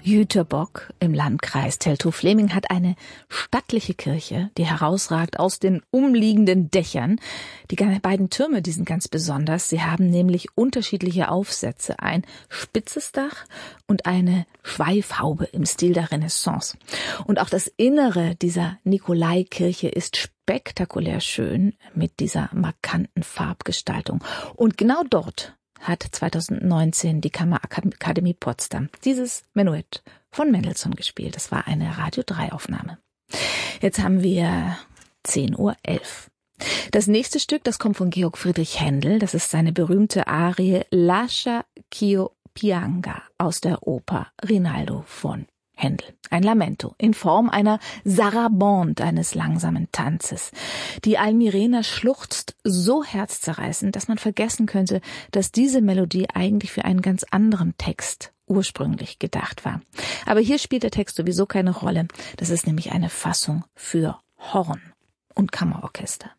Jüterbock im Landkreis Teltow-Fläming hat eine stattliche Kirche, die herausragt aus den umliegenden Dächern. Die beiden Türme, die sind ganz besonders. Sie haben nämlich unterschiedliche Aufsätze, ein spitzes Dach und eine Schweifhaube im Stil der Renaissance. Und auch das Innere dieser Nikolaikirche ist spektakulär schön mit dieser markanten Farbgestaltung. Und genau dort hat 2019 die Kammerakademie Potsdam dieses Menuett von Mendelssohn gespielt. Das war eine Radio 3 Aufnahme. Jetzt haben wir 10:11 Uhr. Das nächste Stück, das kommt von Georg Friedrich Händel. Das ist seine berühmte Arie Lascia ch'io pianga aus der Oper Rinaldo von Händel. Ein Lamento in Form einer Sarabande, eines langsamen Tanzes. Die Almirena schluchzt so herzzerreißend, dass man vergessen könnte, dass diese Melodie eigentlich für einen ganz anderen Text ursprünglich gedacht war. Aber hier spielt der Text sowieso keine Rolle. Das ist nämlich eine Fassung für Horn und Kammerorchester.